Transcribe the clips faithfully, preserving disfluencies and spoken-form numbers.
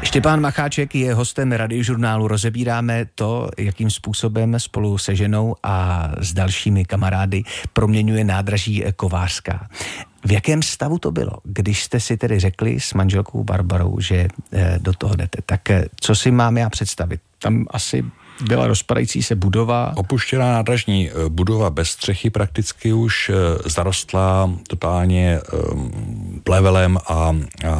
Štěpán Macháček je hostem Radiožurnálu. Rozebíráme to, jakým způsobem spolu se ženou a s dalšími kamarády proměňuje nádraží Kovářská. V jakém stavu to bylo, když jste si tedy řekli s manželkou Barbarou, že do toho jdete? Tak co si mám já představit? Tam asi byla rozpadající se budova. Opuštěná nádražní budova bez střechy prakticky už zarostlá totálně plevelem a, a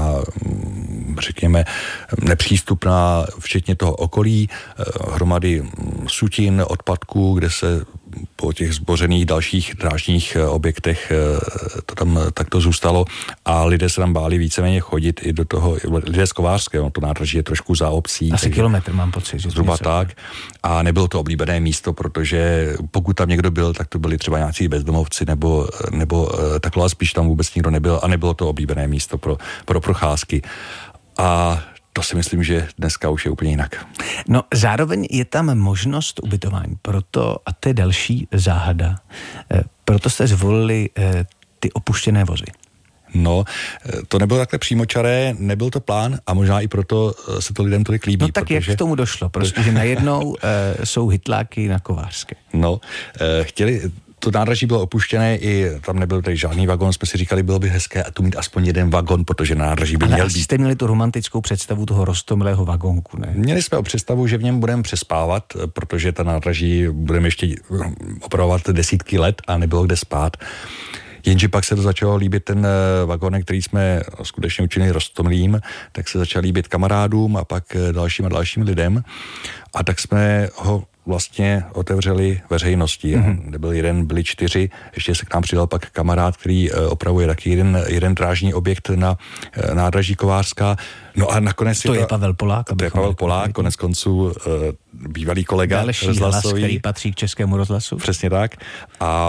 řekněme nepřístupná, včetně toho okolí, hromady sutin, odpadků, kde se po těch zbořených dalších drážních objektech to tam takto zůstalo a lidé se tam báli víceméně chodit i do toho, lidé z Kovářského, to nádraží je trošku za obcí. Asi kilometr mám pocit. Že zhruba tak. A nebylo to oblíbené místo, protože pokud tam někdo byl, tak to byli třeba nějací bezdomovci nebo, nebo takhle, spíš tam vůbec nikdo nebyl a nebylo to oblíbené místo pro, pro procházky. A to si myslím, že dneska už je úplně jinak. No zároveň je tam možnost ubytování, proto, a to je další záhada, proto jste zvolili ty opuštěné vozy. No, to nebylo takhle přímočaré, nebyl to plán a možná i proto se to lidem tolik líbí. No tak protože... jak k tomu došlo? Prostě, že najednou uh, jsou hytláky na Kovářské. No, uh, chtěli... To nádraží bylo opuštěné, i tam nebyl tady žádný vagon, jsme si říkali, bylo by hezké a tu mít aspoň jeden vagon, protože na nádraží by ale měl být. jste měli tu romantickou představu toho roztomilého vagonku, ne? Měli jsme o představu, že v něm budeme přespávat, protože ta nádraží budeme ještě opravovat desítky let a nebylo kde spát. Jenže pak se to začalo líbit ten vagonek, který jsme skutečně učinili roztomilým, tak se začal líbit kamarádům a pak dalším a dalším lidem. A tak jsme ho vlastně otevřeli veřejnosti. Mm-hmm. Nebyl jeden, byli čtyři, ještě se k nám přidal pak kamarád, který opravuje taky jeden, jeden drážní objekt na nádraží Kovářská. No a nakonec... To je, je Pavel Polák. To je Pavel Polák, konec konců bývalý kolega další rozhlasový. Hlas, který patří k Českému rozhlasu. Přesně tak. A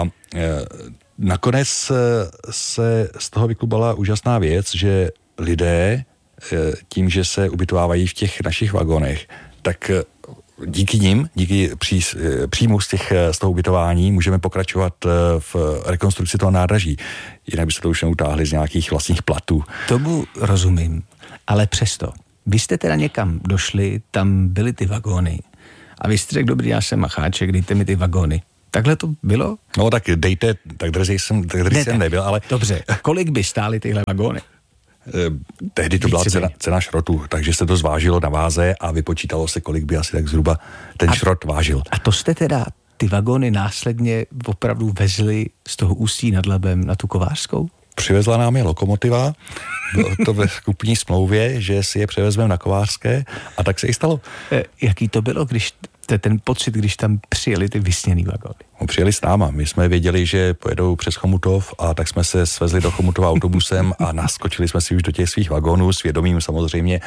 nakonec se z toho vyklubala úžasná věc, že lidé tím, že se ubytovávají v těch našich vagonech, tak díky nim, díky pří, příjmu z, těch, z toho ubytování můžeme pokračovat v rekonstrukci toho nádraží. Jinak by se to už neutáhli z nějakých vlastních platů. Tomu rozumím, ale přesto. Vy jste teda někam došli, tam byly ty vagóny a vy jste řekl, dobrý, já jsem Macháček, dejte mi ty vagóny. Takhle to bylo? No tak dejte, tak drzej jsem, tak drzej ne, jsem nebyl, ale... Dobře, kolik by stály tyhle vagóny? Tehdy to byla cena, cena šrotu, takže se to zvážilo na váze a vypočítalo se, kolik by asi tak zhruba ten a, šrot vážil. A to jste teda ty vagóny následně opravdu vezli z toho Ústí nad Labem na tu Kovářskou? Přivezla nám je lokomotiva, bylo to ve kupní smlouvě, že si je převezmeme na Kovářské a tak se i stalo. E, jaký to bylo, když ten pocit, když tam přijeli ty vysněný vagóny? No, přijeli s náma. My jsme věděli, že pojedou přes Chomutov a tak jsme se svezli do Chomutova autobusem a naskočili jsme si už do těch svých vagónů s vědomím samozřejmě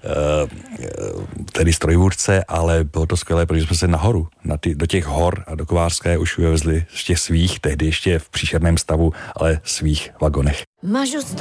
tedy strojvůdce, ale bylo to skvělé, protože jsme se nahoru, na ty, do těch hor a do Kovářské už vyvezli z těch svých, tehdy ještě v příšerném stavu, ale svých vagonech.